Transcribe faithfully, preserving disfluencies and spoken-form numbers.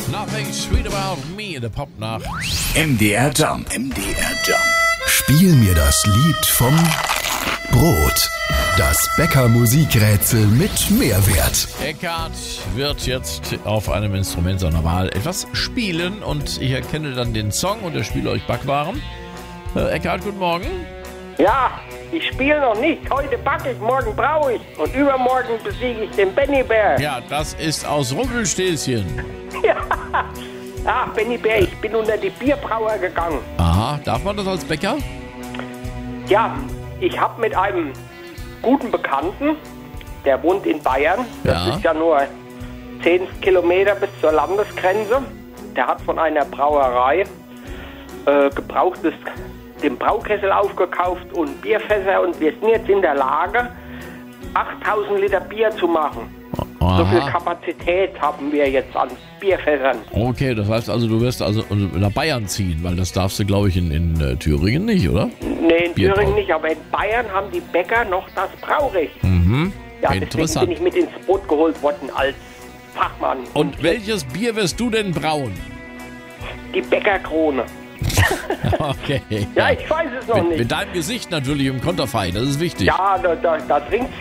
Nothing Sweet About Me in der Popnacht. M D R Jump. M D R Jump. Spiel mir das Lied vom Brot. Das Bäcker-Musikrätsel mit Mehrwert. Eckhart wird jetzt auf einem Instrument seiner Wahl etwas spielen und ich erkenne dann den Song und er spiele euch Backwaren. Äh, Eckhart, guten Morgen. Ja, ich spiele noch nicht. Heute backe ich, morgen braue ich. Und übermorgen besiege ich den Benny Bär. Ja, das ist aus Rumpelstilzchen. Ja. Ach, Benny Bär, ich bin unter die Bierbrauer gegangen. Aha, darf man das als Bäcker? Ja, ich habe mit einem guten Bekannten, der wohnt in Bayern. Das Ja. ist ja nur zehn Kilometer bis zur Landesgrenze. Der hat von einer Brauerei äh, gebrauchtes, den Braukessel aufgekauft und Bierfässer. Und wir sind jetzt in der Lage, achttausend Liter Bier zu machen. Aha. So viel Kapazität haben wir jetzt an Bierfässern. Okay, das heißt also, du wirst also nach Bayern ziehen, weil das darfst du, glaube ich, in, in äh, Thüringen nicht, oder? Nee, in Bierbrau- Thüringen nicht, aber in Bayern haben die Bäcker noch das Braurecht. Mhm. Ja, deswegen Interessant. bin ich mit ins Boot geholt worden als Fachmann. Und welches Bier wirst du denn brauen? Die Bäckerkrone. Okay. Ja, ich weiß es noch mit, nicht. mit deinem Gesicht natürlich im Konterfei, das ist wichtig. Ja, da, da, da trinkt